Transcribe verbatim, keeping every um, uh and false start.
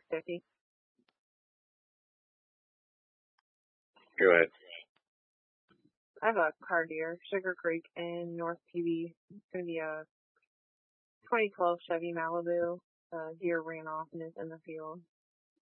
fifty. Go ahead. I have a car deer, Sugar Creek in North P V. It's going to be a twenty twelve Chevy Malibu. Uh, deer ran off and is in the field.